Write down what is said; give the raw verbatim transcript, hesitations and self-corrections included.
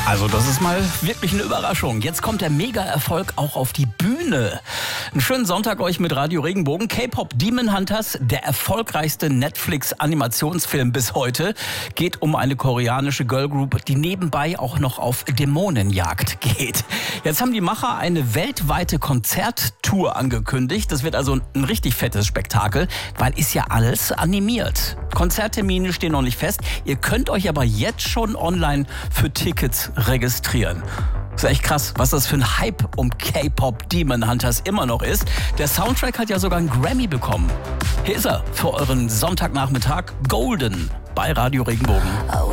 Also das ist mal wirklich eine Überraschung. Jetzt kommt der Mega-Erfolg auch auf die Bühne. Einen schönen Sonntag euch mit Radio Regenbogen. K-Pop Demon Hunters, der erfolgreichste Netflix-Animationsfilm bis heute, geht um eine koreanische Girlgroup, die nebenbei auch noch auf Dämonenjagd geht. Jetzt haben die Macher eine weltweite Konzerttour angekündigt. Das wird also ein richtig fettes Spektakel, weil ist ja alles animiert. Konzerttermine stehen noch nicht fest. Ihr könnt euch aber jetzt schon online für Tickets registrieren. Das ist echt krass, was das für ein Hype um K-Pop Demon Hunters immer noch ist. Der Soundtrack hat ja sogar einen Grammy bekommen. Hier ist er für euren Sonntagnachmittag, Golden bei Radio Regenbogen.